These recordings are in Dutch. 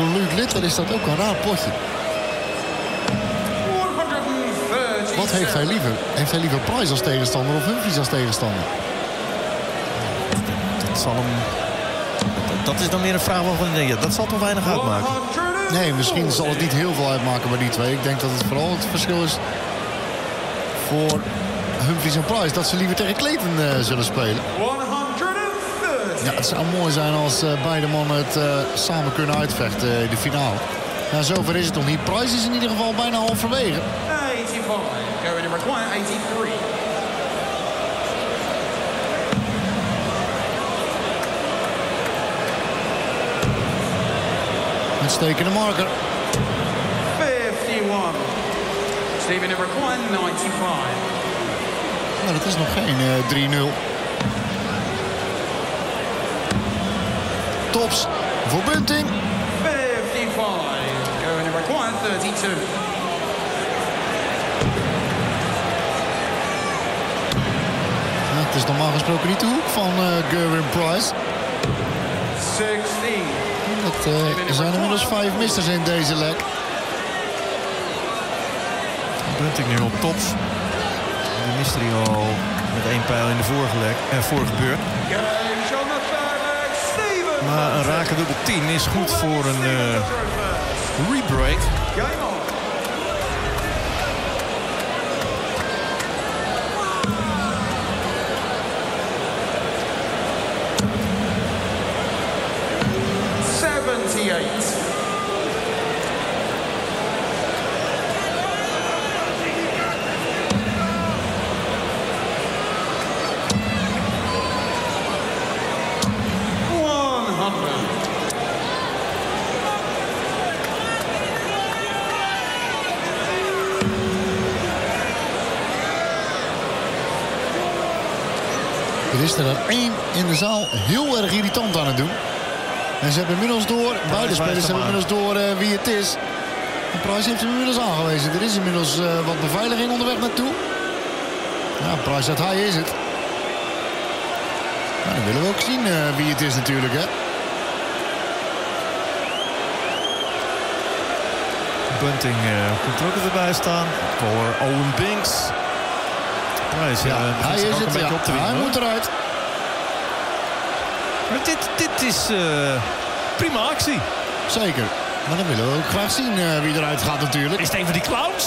voor Luke Littler is dat ook een raar potje. Wat heeft hij liever? Heeft hij liever Price als tegenstander of Humphries als tegenstander? Dat is dan meer een vraag waarvan ik denk, ja, dat zal toch weinig uitmaken. Nee, misschien zal het niet heel veel uitmaken bij die twee. Ik denk dat het vooral het verschil is voor Humphries en Price. Dat ze liever tegen Clayton zullen spelen. Ja, het zou mooi zijn als beide mannen het samen kunnen uitvechten in de finale. Ja, zover is het nog niet. Price is in ieder geval bijna halverwege. 85, going to require 83. Uitstekende marker. 51. Stephen in require 95. Nou, dat is nog geen 3-0. Tops voor Bunting. 55, going to require 32. Ja, het is normaal gesproken niet de hoek van Gerwin Price. 16. Er zijn inmiddels 5 missers in deze lek. Bunting nu op tops. De mystery al met 1 pijl in de vorige beurt. Maar een rake dubbel 10 is goed voor een rebreak. Er is er 1 in de zaal heel erg irritant aan het doen. En ze hebben inmiddels door, beide spelers hebben inmiddels door wie het is. En Price heeft hem inmiddels aangewezen. Er is inmiddels wat beveiliging onderweg naartoe. Ja, Price zegt hij is het. Nou, dan willen we ook zien wie het is natuurlijk, hè. Bunting komt er ook erbij staan. Voor Owen Binks. Price, ja, hij is het. Ja. Op te hij moet eruit. Maar dit is prima actie. Zeker. Maar dan willen we ook graag zien wie eruit gaat natuurlijk. Is het een van die clowns?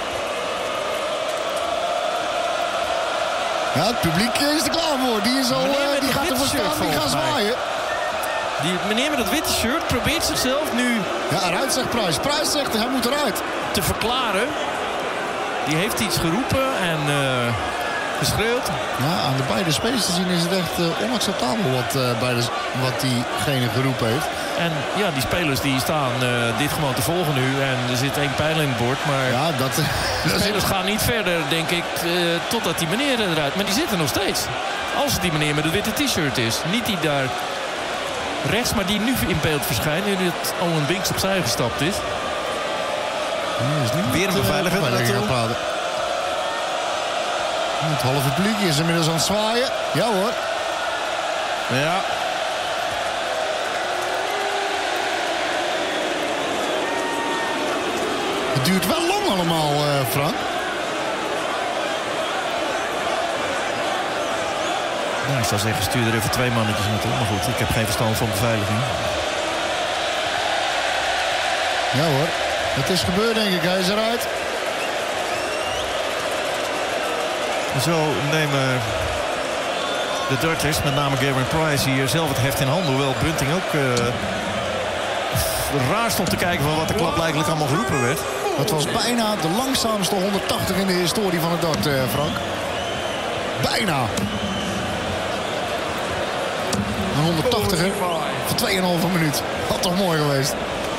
Ja, het publiek is er klaar voor. Die is al, die gaat ervoor staan, die gaat zwaaien. Die meneer met het witte shirt probeert zichzelf nu... Ja, eruit zegt Price. Price zegt hij moet eruit. ...te verklaren. Die heeft iets geroepen en geschreeuwd. Ja, aan de beide spelers te zien is het echt onacceptabel wat diegene geroepen heeft. En ja, die spelers die staan dit gewoon te volgen nu. En er zit 1 pijl in het bord. Maar ja, de spelers gaan niet verder, denk ik, totdat die meneer eruit... Maar die zitten nog steeds. Als het die meneer met het witte t-shirt is. Niet die daar rechts, maar die nu in beeld verschijnt. Nu dat Owen Binks opzij gestapt is. Weer een beveiliger naartoe. Het halve publiek is inmiddels aan het zwaaien. Ja hoor. Ja. Het duurt wel lang allemaal, Frank. Nou, ik zou zeggen, stuur er even 2 mannetjes naartoe. Maar goed, ik heb geen verstand van beveiliging. Ja hoor. Het is gebeurd, denk ik. Hij is eruit. Zo nemen de Dudleys, met name Gerwin Price, hier zelf het heft in handen. Hoewel Bunting ook raar stond te kijken van wat de klaarblijkelijk allemaal geroepen werd. Het was bijna de langzaamste 180 in de historie van het dart, Frank. Bijna. Een 180er voor 2,5 minuut. Had toch mooi geweest.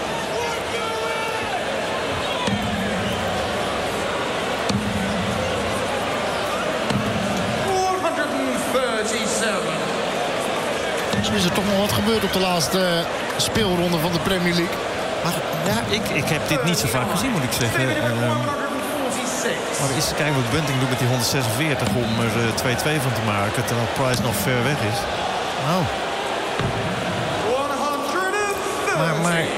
Misschien is er toch nog wat gebeurd op de laatste speelronde van de Premier League. Maar ja, ik heb dit niet zo vaak gezien, moet ik zeggen. Maar eens kijken wat Bunting doet met die 146 om er 2-2 van te maken. Terwijl Price nog ver weg is. Nou. Maar